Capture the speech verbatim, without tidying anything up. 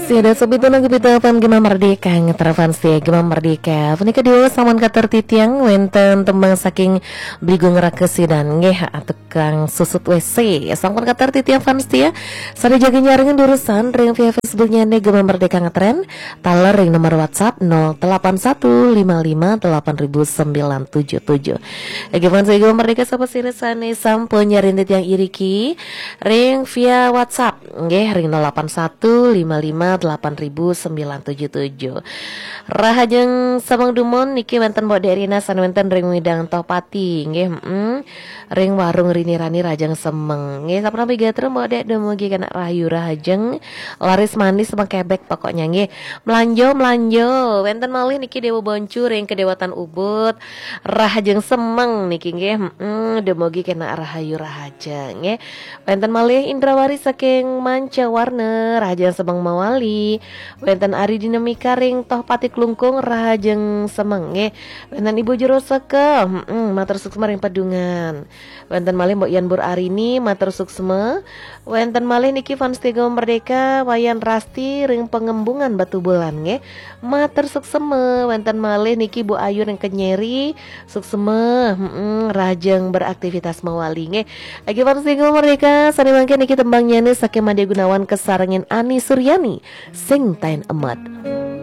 Sida sabito lagi pita pan gima merdeka ngetravan sia gima merdeka. Punika diwa saman kater titiang wenten tembang saking bligung rakesidan nggih tukang susut W C. Sampun kater titiang fans tia. Sada jaga nyaringin urusan ring via Facebooknya nih gima merdeka ngetren. Taler ring nomor WhatsApp nol delapan satu lima lima delapan ribu sembilan tujuh tujuh. Gimana saya gima merdeka sapa siresane sampun nyarin titiang iriki ring via WhatsApp nggih ring nol delapan satu lima lima delapan ribu sembilan tujuh tujuh. Rahajeng Sabang Dumon niki wenten Mbok Derina san wenten ring widang Topati nggih heeh ring warung Rini Rani Rajang Semeng nggih sapana bigatru Mbok Dek dumugi kana rahayu rahajeng laris manis mengkebek pokoknya nggih melanjo melanjo wenten malih niki Dewa Boncu ring kedewatan Ubud rahajeng Semeng niki nggih heeh dumugi kana rahayu rahajeng nggih wenten malih Indrawari saking Manca Warna rahajeng Semeng Mawali wenten Ari Dinamika ring toh pati klungkung rahajeng Semeng nggih wenten Ibu Jero Seke heeh matur suksma ring Pedungan wenten malih Mbok Yan Bur Arini matur suksma wenten malih niki fans Tiga Merdeka Wayan Rasti ring Pengembungan Batu Bulan nggih matur suksma wenten malih niki Bu Ayu ring Kenyeri suksma heeh rahajeng beraktivitas Mawali nggih lagi fans Tiga Merdeka sari mangke niki tembang nyanyi saking Made Gunawan kesarengin Ani Suryani sing tain emat.